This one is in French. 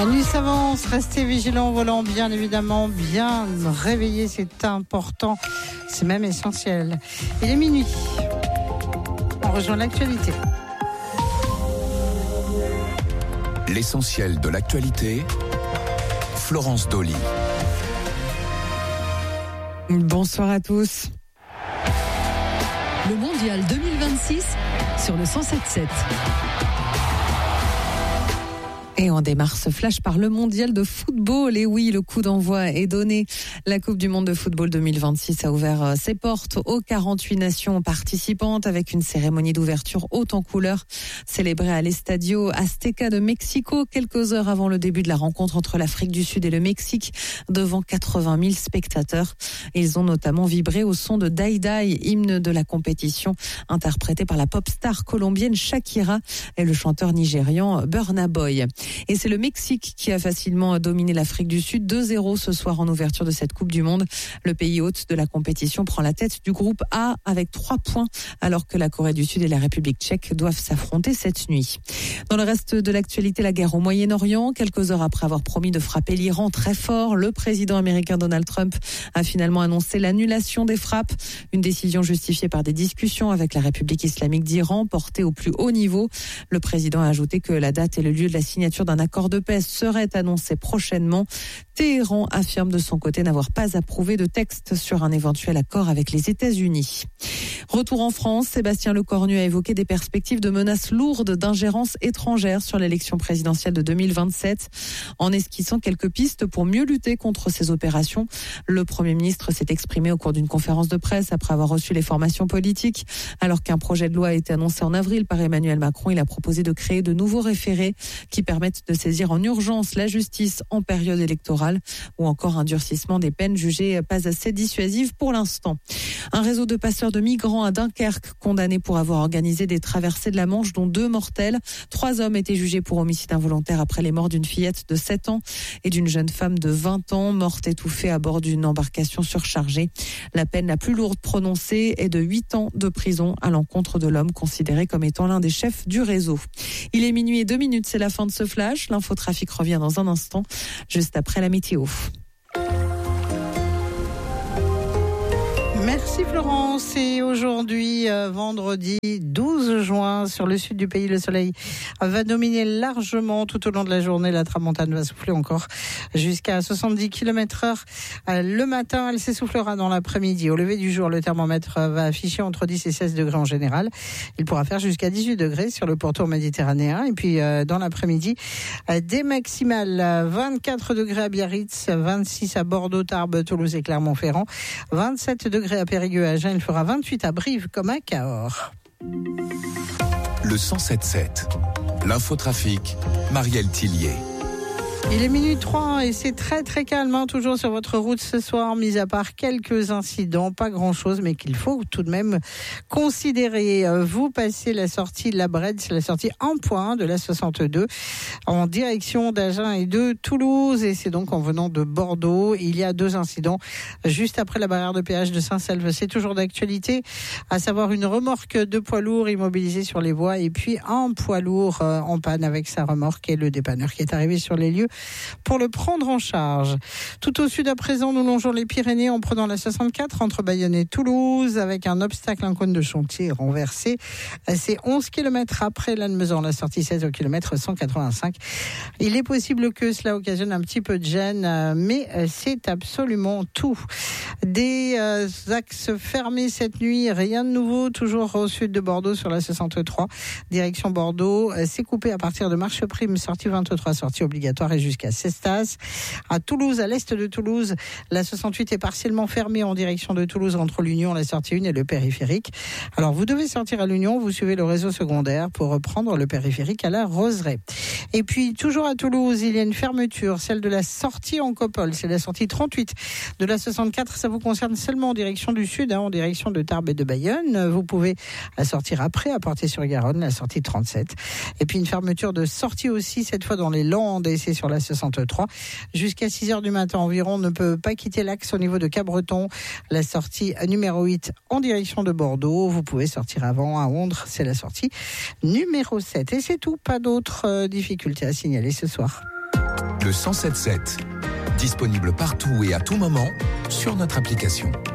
La nuit s'avance, restez vigilants au volant, bien évidemment, bien réveillés, c'est important, c'est même essentiel. Il est minuit, on rejoint l'actualité. L'essentiel de l'actualité, Florence Dolly. Bonsoir à tous. Le Mondial 2026 sur le 107.7. Et on démarre ce flash par le mondial de football. Et oui, le coup d'envoi est donné. La Coupe du Monde de football 2026 a ouvert ses portes aux 48 nations participantes avec une cérémonie d'ouverture haute en couleurs célébrée à l'Estadio Azteca de Mexico quelques heures avant le début de la rencontre entre l'Afrique du Sud et le Mexique devant 80 000 spectateurs. Ils ont notamment vibré au son de Dai Dai, hymne de la compétition interprété par la pop star colombienne Shakira et le chanteur nigérian Burna Boy. Et c'est le Mexique qui a facilement dominé l'Afrique du Sud 2-0 ce soir en ouverture de cette Coupe du Monde. Le pays hôte de la compétition prend la tête du groupe A avec 3 points alors que la Corée du Sud et la République tchèque doivent s'affronter cette nuit. Dans le reste de l'actualité, la guerre au Moyen-Orient. Quelques heures après avoir promis de frapper l'Iran très fort, le président américain Donald Trump a finalement annoncé l'annulation des frappes. Une décision justifiée par des discussions avec la République islamique d'Iran portées au plus haut niveau. Le président a ajouté que la date et le lieu de la signature d'un accord de paix serait annoncé prochainement. Téhéran affirme de son côté n'avoir pas approuvé de texte sur un éventuel accord avec les États-Unis. Retour en France, Sébastien Lecornu a évoqué des perspectives de menaces lourdes d'ingérence étrangère sur l'élection présidentielle de 2027, en esquissant quelques pistes pour mieux lutter contre ces opérations. Le Premier ministre s'est exprimé au cours d'une conférence de presse après avoir reçu les formations politiques. Alors qu'un projet de loi a été annoncé en avril par Emmanuel Macron, il a proposé de créer de nouveaux référés qui permettent de saisir en urgence la justice en période électorale ou encore un durcissement des peines jugées pas assez dissuasives pour l'instant. Un réseau de passeurs de migrants à Dunkerque condamné pour avoir organisé des traversées de la Manche dont 2 mortelles. 3 hommes étaient jugés pour homicide involontaire après les morts d'une fillette de 7 ans et d'une jeune femme de 20 ans morte étouffée à bord d'une embarcation surchargée. La peine la plus lourde prononcée est de 8 ans de prison à l'encontre de l'homme considéré comme étant l'un des chefs du réseau. Il est minuit et 2 minutes, c'est la fin de ce flash. L'infotrafic revient dans un instant, juste après la météo. Merci Florence. Et aujourd'hui, vendredi 12 juin, sur le sud du pays, le soleil va dominer largement tout au long de la journée. La tramontane va souffler encore jusqu'à 70 km/h le matin. Elle s'essoufflera dans l'après-midi. Au lever du jour, le thermomètre va afficher entre 10 et 16 degrés en général. Il pourra faire jusqu'à 18 degrés sur le pourtour méditerranéen. Et puis, dans l'après-midi, des maximales 24 degrés à Biarritz, 26 à Bordeaux, Tarbes, Toulouse et Clermont-Ferrand, 27 degrés à Périgueux, à Agen, il fera 28 à Brive comme à Cahors. Le 107.7, l'infotrafic, Marielle Tillier. Il est minuit 3 et c'est très très calme toujours sur votre route ce soir, mis à part quelques incidents, pas grand chose mais qu'il faut tout de même considérer. Vous passez la sortie de la Brède, c'est la sortie en point de la 62 en direction d'Agen et de Toulouse et c'est donc en venant de Bordeaux. Il y a 2 incidents juste après la barrière de péage de Saint-Selve, c'est toujours d'actualité, à savoir une remorque de poids lourd immobilisée sur les voies et puis un poids lourd en panne avec sa remorque et le dépanneur qui est arrivé sur les lieux pour le prendre en charge. Tout au sud à présent, nous longeons les Pyrénées en prenant la 64 entre Bayonne et Toulouse avec un obstacle, un cône de chantier renversé. C'est 11 km après Lannemezan, la sortie 16 au kilomètre 185. Il est possible que cela occasionne un petit peu de gêne, mais c'est absolument tout. Des axes fermés cette nuit, rien de nouveau, toujours au sud de Bordeaux sur la 63. Direction Bordeaux, c'est coupé à partir de Marcheprime, sortie 23, sortie obligatoire et jusqu'à Cestas. À Toulouse, à l'est de Toulouse, la 68 est partiellement fermée en direction de Toulouse entre l'Union, la sortie 1 et le périphérique. Alors vous devez sortir à l'Union, vous suivez le réseau secondaire pour reprendre le périphérique à la Roseraie. Et puis toujours à Toulouse, il y a une fermeture, celle de la sortie en Copole, c'est la sortie 38 de la 64, ça vous concerne seulement en direction du sud, en direction de Tarbes et de Bayonne. Vous pouvez sortir après à Portée-sur-Garonne, la sortie 37. Et puis une fermeture de sortie aussi, cette fois dans les Landes, et c'est sur la 63. Jusqu'à 6h du matin environ, on ne peut pas quitter l'axe au niveau de Cabreton. La sortie numéro 8 en direction de Bordeaux. Vous pouvez sortir avant à Ondres, c'est la sortie numéro 7. Et c'est tout, pas d'autres difficultés à signaler ce soir. Le 107.7, disponible partout et à tout moment sur notre application.